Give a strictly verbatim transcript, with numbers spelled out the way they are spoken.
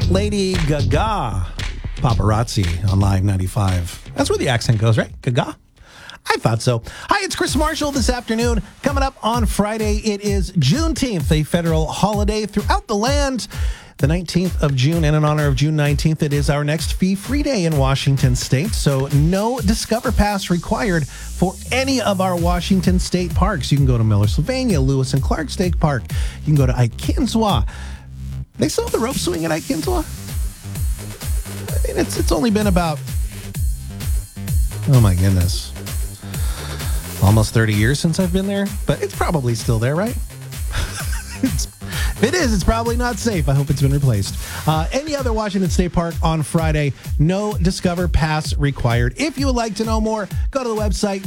Lady Gaga, Paparazzi on Live ninety-five. That's where the accent goes, right? Gaga? I thought so. Hi, it's Chris Marshall this afternoon. Coming up on Friday, it is Juneteenth, a federal holiday throughout the land. The nineteenth of June, and in honor of June nineteenth, it is our next fee-free day in Washington State, so no Discover Pass required for any of our Washington State parks. You can go to Miller, Sylvania, Lewis and Clark State Park. You can go to Ike-Kinswa. They still have the rope swing at Ike-Kinswa? I mean, it's, it's only been about, oh my goodness, almost thirty years since I've been there, but it's probably still there, right? it's If it is, it's probably not safe. I hope it's been replaced. Uh, any other Washington State Park on Friday, no Discover Pass required. If you would like to know more, go to the website,